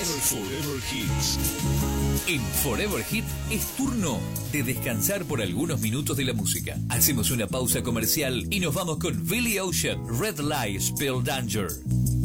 Forever Hits. En Forever Hit es turno de descansar por algunos minutos de la música. Hacemos una pausa comercial y nos vamos con Billy Ocean, Red Light, Spell Danger.